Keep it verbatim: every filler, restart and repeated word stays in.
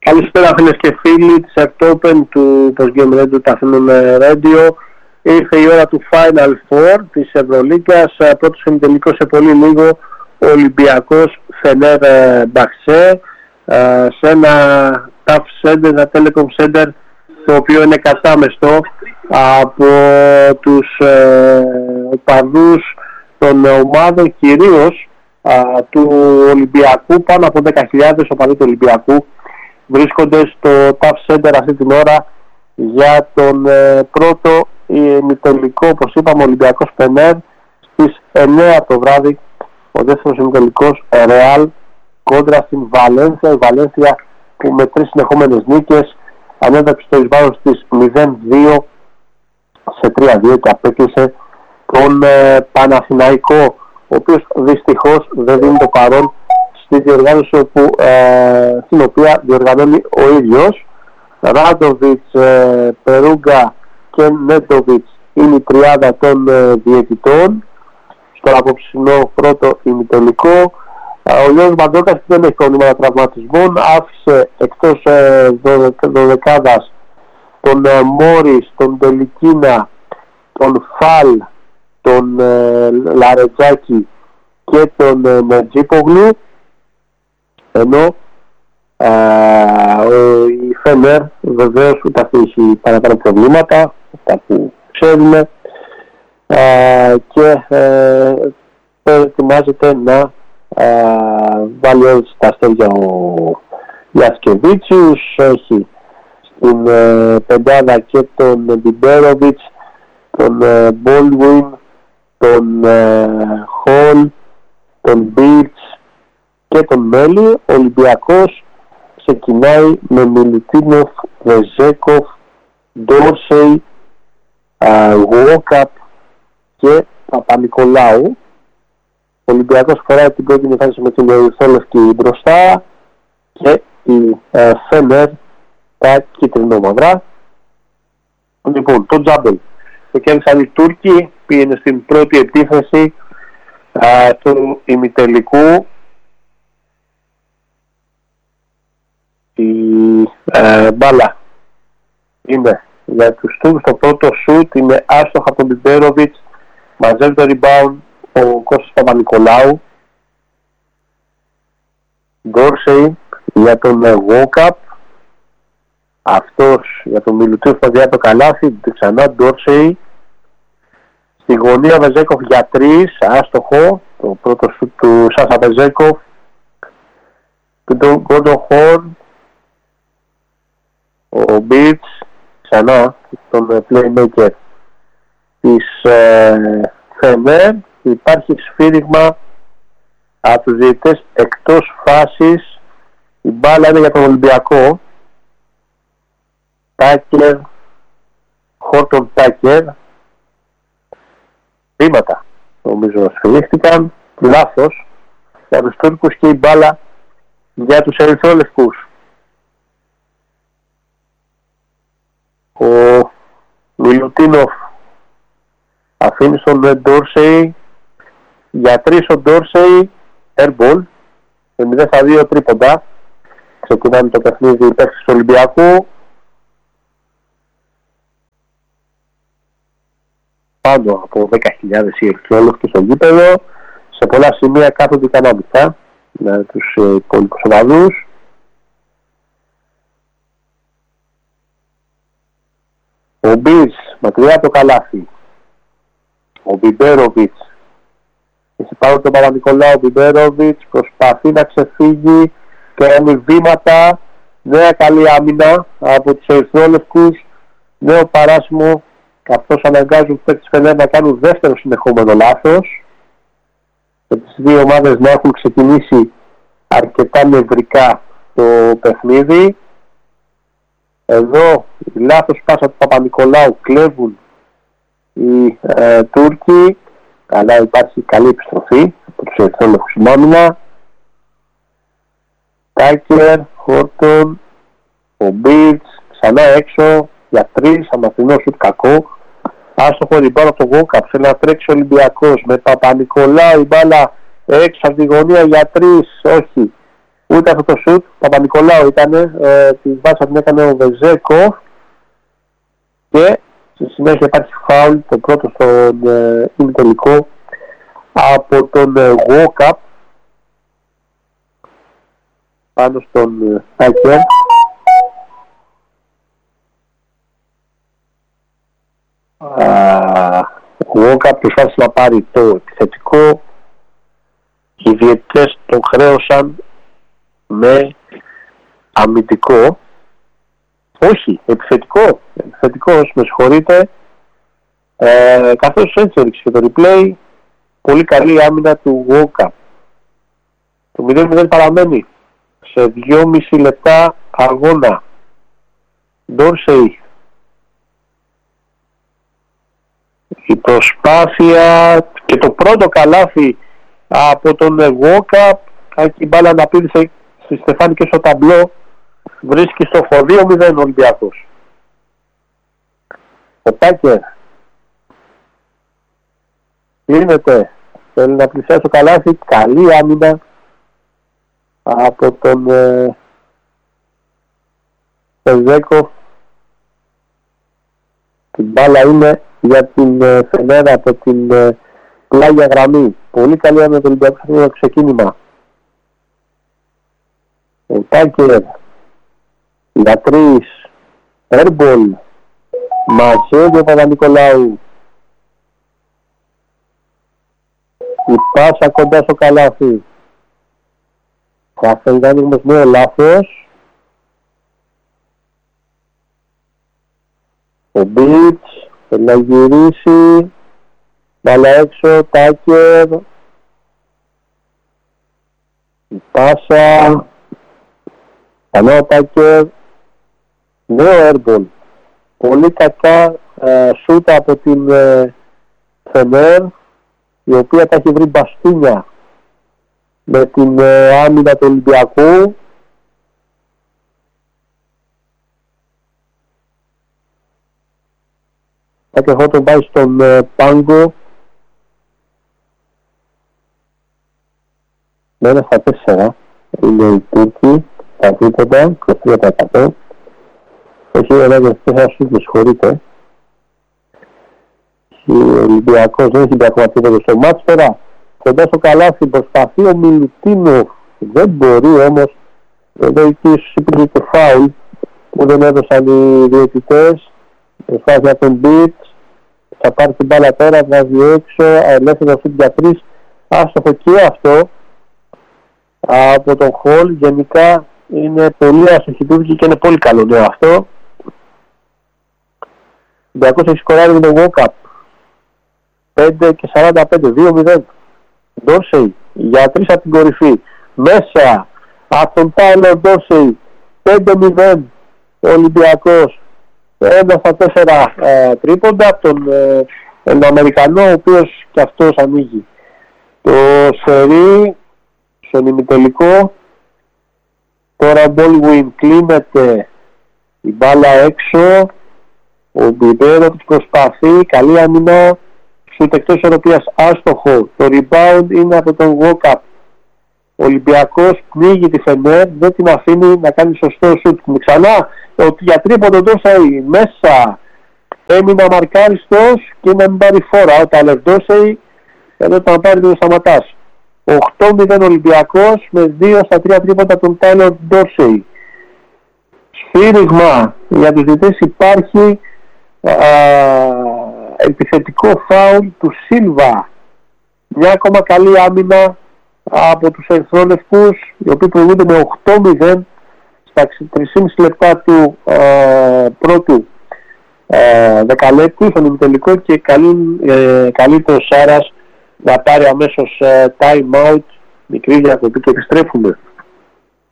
Καλησπέρα φίλες και φίλοι της Ectopen του Postgame Radio, του Αθήνων Radio. Ήρθε η ώρα του Final Four της Ευρωλίγκας. Πρώτος ημιτελικός σε πολύ λίγο, ο Ολυμπιακός Φενέρ Μπαξέ, σε ένα tough center, ένα telecom center, το οποίο είναι κατάμεστο από τους οπαδούς των ομάδων, κυρίως του Ολυμπιακού. Πάνω από δέκα χιλιάδες οπαδοί του Ολυμπιακού βρίσκονται στο tough center αυτή την ώρα για τον ε, πρώτο ημιτελικό, όπως είπαμε, Ολυμπιακός Φενέρ στις εννιά το βράδυ. Ο δεύτερος ημιτελικός Ρεάλ κόντρα στην Βαλένθια. Η Βαλένθια που με τρεις συνεχόμενες νίκες ανέβασε στο εις βάρος της μηδέν δύο σε τρία δύο και απέκλεισε τον ε, Παναθηναϊκό, ο οποίος δυστυχώς δεν δίνει το παρόν στη διοργάνωση όπου, ε, την οποία διοργανώνει ο ίδιος. Ράντοβιτς, ε, Περούγκα και Νέντοβιτς είναι η τριάδα των ε, διαιτητών στο απόψινό πρώτο ημιτελικό. Ε, ο Γιώργος Μαντόκας δεν έχει προβλήματα τραυματισμών, άφησε εκτός ε, δωδεκάδας τον ε, Μόρις, τον Τελικίνα, τον Φαλ, τον ε, Λαρετζάκη και τον ε, Μετζίπογλου, ενώ α, ο, η Φενέρ βεβαίως ούτε αυτή έχει παραπάνω προβλήματα, αυτά που ξέρουμε, α, και ε, ετοιμάζεται να α, βάλει όλες τα αστέρια ο Γιασκεβίτσιους. Έχει στην ε, πεντάδα και τον Μπιμπέροβιτς, τον ε, Μπόλουιν, τον ε, Χολ, τον Μπίρτς και τον Μέλη. Ο Ολυμπιακός ξεκινάει με Μιλουτίνοφ, Βεζέκοφ, Ντόρσεϊ, Γουόκαπ και Παπα-Νικολάου. Ο Ολυμπιακός φοράει την πρώτη εμφάνιση με την Ερυθρόλευκη μπροστά και η ε, Φενέρ τα κίτρινο-μαυρά. Λοιπόν, το τζάμπελ το κέρδισαν οι Τούρκοι, πήγαινε στην πρώτη επίθεση α, του ημιτελικού. Η ε, μπάλα είναι για τους Τούρκους. Το πρώτο σουτ είναι άστοχα από τον Μπιμπέροβιτς, μαζεύει το rebound ο Κώστας Παπα-Νικολάου. Ντόρσεϊ για τον Γουόκαπ, αυτός για τον Μιλουτίνοφ που διάει το καλάθι, ξανά Ντόρσεϊ. Στη γωνία Βεζέκοφ για τρεις, άστοχο το πρώτο σουτ του Σάσα Βεζέκοφ. Και τον Γκόντον Χόρν, ο Μπίρτς, ξανά τον playmaker της ε, Φενέρ. Υπάρχει σφύριγμα από τους διαιτητές εκτός φάσης. Η μπάλα είναι για τον Ολυμπιακό. Τάκερ, Χόρτον Τάκερ. Βήματα νομίζω σφυρίχτηκαν, λάθος για τους Τούρκους και η μπάλα για τους ερυθρόλευκους. Ο Μιλουτίνοφ αφήνει στον Ντόρσεϊ για τρεις, ο Ντόρσεϊ airball με μηδέν στα δύο τρίποντα. Ξεκινάμε το παιχνίδι υπέρ του Ολυμπιακού. Πάνω από δέκα χιλιάδες οι ερυθρόλευκοι στο γήπεδο. Σε πολλά σημεία κάθονται ικανότητα με τους υπόλοιπους οπαδούς. Ο Μπίρς μακριά το καλάθι. Ο Μπιμπέροβιτς έχει πάρει τον Παπα-Νικολάου. Ο Μπιμπέροβιτς προσπαθεί να ξεφύγει και κάνει βήματα. Νέα καλή άμυνα από τους ερυθρόλευκους. Νέο παράσημο, καθώς αναγκάζουν τους παίκτες Φενέρ να κάνουν δεύτερο συνεχόμενο λάθος και τις δύο ομάδες να έχουν ξεκινήσει αρκετά νευρικά το παιχνίδι. Εδώ η λάθος πάσα του Παπα-Νικολάου κλέβουν οι ε, Τούρκοι, αλλά υπάρχει καλή επιστροφή από τους ερυθρόλευκους στην άμυνα. Τάκερ, Χόρτον, ο Μπίρτς ξανά έξω για τρεις, αμαθηνό σουτ κακό. Άστοχο ριμπάουν από το Γόκαπ, θέλει να τρέξει ο Ολυμπιακός με Παπα-Νικολάου, η μπάλα έξω από τη γωνία για τρεις, όχι. ούτε αυτό το σουτ. Παπα-Νικολάου ήταν, ε, την βάσα την έκανε ο Βεζέκοφ και στη συνέχεια υπάρχει φάουλ, το πρώτο στον ε, ημιτελικό από τον ε, Walkup πάνω στον ε, Τάκερ. Ο Walkup προσπάθησε να πάρει το επιθετικό, οι διαιτητές τον χρέωσαν με αμυντικό, όχι, επιθετικό, επιθετικός, με συγχωρείτε, ε, καθώς έτσι έριξε και το replay, πολύ καλή άμυνα του Walkup. Το μηδέν μηδέν παραμένει σε δυόμιση λεπτά αγώνα. Dorsey, η προσπάθεια και το πρώτο καλάθι από τον Walkup, η μπάλα αναπήδησε στη Στεφάνη και στο ταμπλό, βρίσκει στο δύο μηδέν ο Ολυμπιακός. Ο Τάκερ κλείνεται, θέλει να πλησιάσει το καλάθι, καλή άμυνα από τον ε, Βεζέκοφ. Την μπάλα είναι για την ε, Φενέρα από την ε, πλάγια γραμμή. Πολύ καλή άμυνα του Ολυμπιακού σε αυτό το ξεκίνημα. Ο Τάκερ για τρεις, airball, μαζεύει ο Παπα-Νικολάου, η πάσα κοντά στο καλάθι, θα κάνει όμως νέο λάθος, ο Μπίτς θέλει να γυρίσει, μπάλα έξω, Τάκερ, η πάσα, πανώ ο Τάκερ, νέο airball, πολύ κακά ε, σούτα από την ε, Φενέρ, η οποία τα έχει βρει μπαστούνια με την ε, άμυνα του Ολυμπιακού. Θα και εγώ τον πάει στον ε, πάγκο με ένα στα τέσσερα είναι η Τούρκη, τα τίποτα, είκοσι τρία τοις εκατό. Όχι, ένα και τέσσερα σου, με συγχωρείτε. Ο Ολυμπιακός δεν έχει πραγματικά στο μάτς τώρα. Κοντά στο καλάθι προσπαθεί ο Μιλουτίνοφ, δεν μπορεί όμως. Εδώ εκεί ίσως υπήρχε το φάουλ που δεν έδωσαν οι διαιτητές. Προσπάθεια τον Μπιτς, θα πάρει την μπάλα τώρα, βγάζει έξω, ελεύθερο σουτ για τρεις. Άστοχο και αυτό από τον Χολ. Γενικά είναι πολύ άστοχη Τούρκη και είναι πολύ καλό νέο αυτό. Ο Ολυμπιακός έχει σκοράρει με τον Walkup πέντε και σαράντα πέντε, δύο μηδέν. Dorsey για τρεις από την κορυφή, μέσα από τον Tyler Dorsey, πέντε μηδέν ο Ολυμπιακός, ένα στα τέσσερα ε, τρίποντα από τον ε, Αμερικανό, ο οποίος και αυτός ανοίγει το σερί στον ημιτελικό. Τώρα ο Baldwin κλείνεται, η μπάλα έξω, ο Μπιμπέρο προσπαθεί, καλή άμυνα, σουτ εκτός ισορροπίας άστοχο, το rebound είναι από τον Walkup. Ο Ολυμπιακός πνίγει τη Φενέρ, δεν την αφήνει να κάνει σωστό σουτ. Ξανά για τρίποντο Dorsey μέσα, έμεινε αμαρκάριστος και να μην πάρει φόρα. Ο Tyler Dorsey εδώ θα πάρει το σταματάς. οκτώ μηδέν Ολυμπιακός με δύο στα τρία τρίποντα τον Tyler Dorsey. Σφύριγμα για τους διαιτητές, υπάρχει α, επιθετικό φάουλ του Σίλβα. Μια ακόμα καλή άμυνα από τους ερυθρόλευκους, οι οποίοι προηγούνται με οκτώ μηδέν στα τρία και μισό λεπτά του ε, πρώτου ε, δεκαλέπτου στον ημιτελικό, και καλή, ε, καλύτερο Σάρας να πάρει αμέσως ε, time out, μικρή διακοπή και επιστρέφουμε.